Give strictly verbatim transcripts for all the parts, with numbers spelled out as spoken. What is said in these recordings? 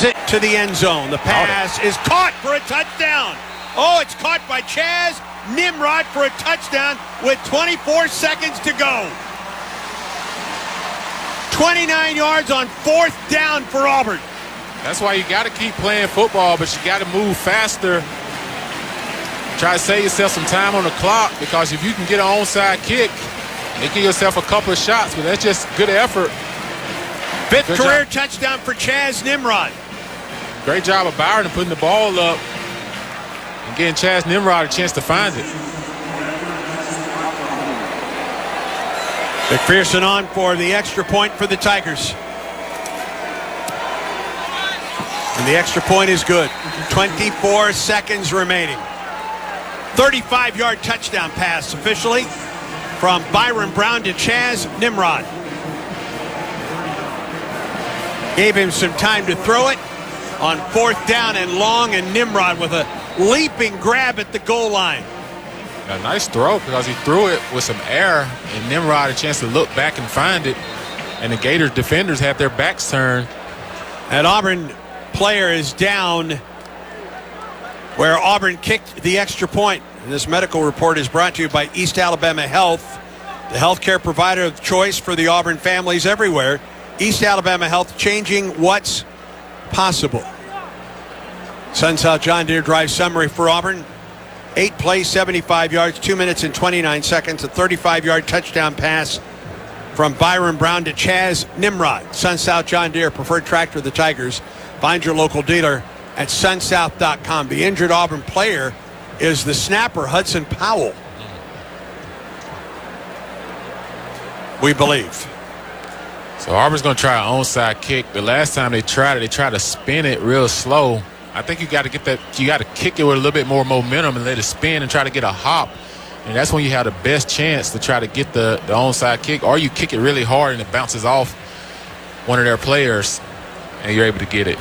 sends it to the end zone. The pass is caught for a touchdown. Oh, it's caught by Chaz Nimrod for a touchdown with twenty-four seconds to go. twenty-nine yards on fourth down for Auburn. That's why you got to keep playing football, but you got to move faster. Try to save yourself some time on the clock, because if you can get an onside kick, you give yourself a couple of shots, but that's just good effort. Fifth Good career job. touchdown for Chaz Nimrod. Great job of Byron putting the ball up and getting Chaz Nimrod a chance to find it. McPherson on for the extra point for the Tigers. And the extra point is good. twenty-four seconds remaining. thirty-five yard touchdown pass officially from Byron Brown to Chaz Nimrod. Gave him some time to throw it on fourth down and long, and Nimrod with a leaping grab at the goal line. A nice throw, because he threw it with some air, and Nimrod a chance to look back and find it. And the Gators defenders have their backs turned. An Auburn player is down where Auburn kicked the extra point. And this medical report is brought to you by East Alabama Health, the healthcare provider of choice for the Auburn families everywhere. East Alabama Health, changing what's possible. Sun South John Deere drive summary for Auburn. Eight plays, seventy-five yards, two minutes and twenty-nine seconds. A thirty-five yard touchdown pass from Byron Brown to Chaz Nimrod. Sun South John Deere, preferred tractor of the Tigers. Find your local dealer at sun south dot com. The injured Auburn player is the snapper, Hudson Powell, we believe. So Auburn's going to try an onside kick. The last time they tried it, they tried to spin it real slow. I think you got to get that, you got to kick it with a little bit more momentum and let it spin and try to get a hop. And that's when you have the best chance to try to get the, the onside kick. Or you kick it really hard and it bounces off one of their players and you're able to get it.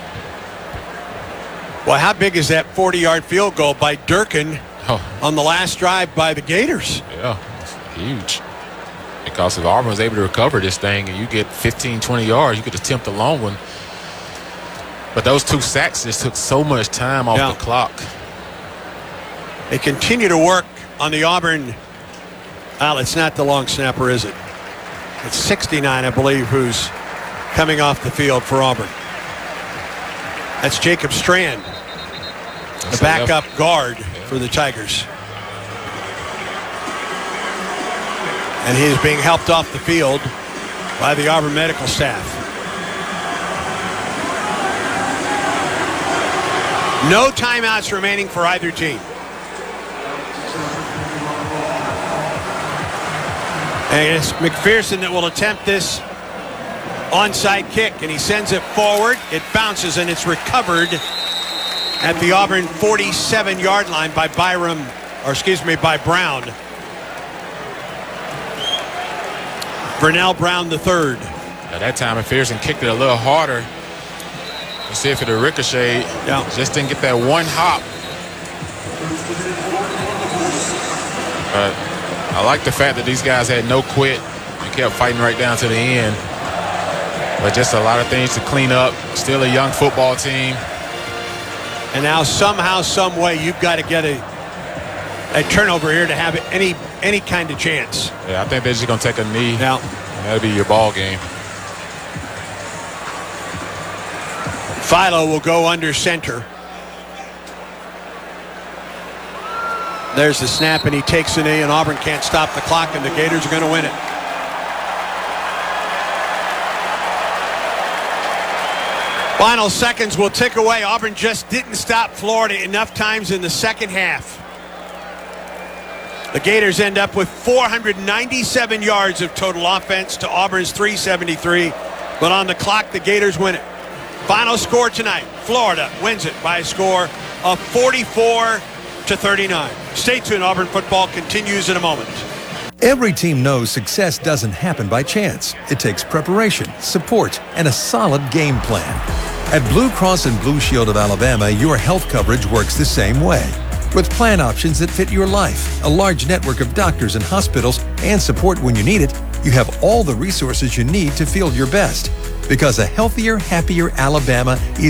Well, how big is that forty yard field goal by Durkin oh. on the last drive by the Gators? Yeah, it's huge. Because if Auburn was able to recover this thing and you get fifteen, twenty yards, you could attempt a long one. But those two sacks just took so much time off yeah. the clock. They continue to work on the Auburn. Well, it's not the long snapper, is it? It's sixty-nine, I believe, who's coming off the field for Auburn. That's Jacob Strand, That's the backup left. guard yeah. for the Tigers. And he is being helped off the field by the Auburn medical staff. No timeouts remaining for either team. And it's McPherson that will attempt this onside kick, and he sends it forward. It bounces, and it's recovered at the Auburn forty-seven yard line by Byram, or excuse me, by Brown. Vernell Brown the third. At that time, McPherson kicked it a little harder to see if it would ricochet. Yeah. Just didn't get that one hop. But I like the fact that these guys had no quit and kept fighting right down to the end. But just a lot of things to clean up. Still a young football team. And now somehow, some way, you've got to get a, a turnover here to have any any kind of chance. Yeah, I think they're just going to take a knee. Now, and that'll be your ball game. Philo will go under center. There's the snap, and he takes a knee, and Auburn can't stop the clock, and the Gators are going to win it. Final seconds will tick away. Auburn just didn't stop Florida enough times in the second half. The Gators end up with four hundred ninety-seven yards of total offense to Auburn's three seventy-three. But on the clock, the Gators win it. Final score tonight, Florida wins it by a score of forty-four to thirty-nine. Stay tuned. Auburn football continues in a moment. Every team knows success doesn't happen by chance. It takes preparation, support, and a solid game plan. At Blue Cross and Blue Shield of Alabama, your health coverage works the same way. With plan options that fit your life, a large network of doctors and hospitals, and support when you need it, you have all the resources you need to feel your best. Because a healthier, happier Alabama is